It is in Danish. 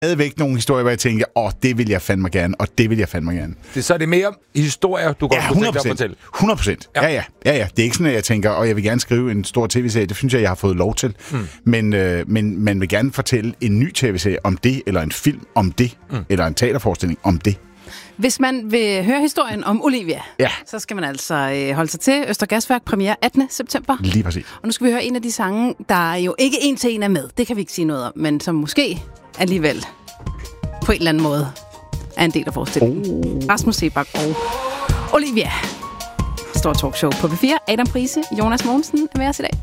stadigvæk nogle historier, hvor jeg tænker, det vil jeg fandme gerne, og det vil jeg fandme gerne. Så er det mere historier, du godt kunne tænke dig at fortælle? 100%. Ja. Det er ikke sådan, at jeg tænker, jeg vil gerne skrive en stor tv-serie. Det synes jeg har fået lov til. Men man vil gerne fortælle en ny tv-serie om det, eller en film om det, eller en teaterforestilling om det. Hvis man vil høre historien om Olivia, så skal man altså holde sig til Østre Gasværk, premiere 18. september. Lige præcis. Og nu skal vi høre en af de sange, der jo ikke en til en er med. Det kan vi ikke sige noget om, men som måske alligevel på en eller anden måde er en del af forestillingen. Rasmus Seebach og Olivia. Stor talkshow på B4. Adam Prise, Jonas Mogensen er med os i dag.